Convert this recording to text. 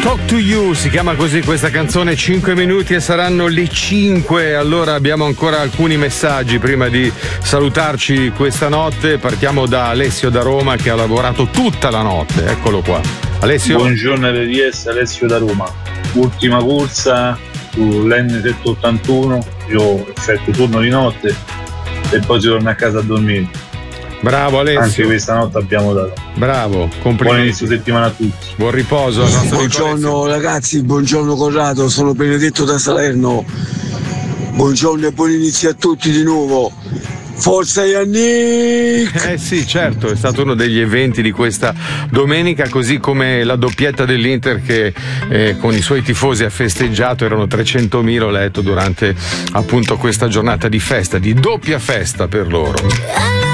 Talk to You si chiama così questa canzone, 5 minuti e saranno le 5. Allora abbiamo ancora alcuni messaggi prima di salutarci questa notte. Partiamo da Alessio da Roma che ha lavorato tutta la notte, eccolo qua. Alessio. Buongiorno RDS, Alessio da Roma. Ultima corsa sull'N781, io effetto turno di notte e poi si torna a casa a dormire. Bravo Alessio. Anche questa notte abbiamo dato. Bravo, complimenti. Buon inizio settimana a tutti. Buon riposo al nostro Buongiorno ragazzi, buongiorno Corrado, sono Benedetto da Salerno. Buongiorno e buon inizio a tutti di nuovo. Forza Yannick! Sì, certo, è stato uno degli eventi di questa domenica, così come la doppietta dell'Inter che con i suoi tifosi ha festeggiato. Erano 300.000, ho letto, durante appunto questa giornata di festa, di doppia festa per loro.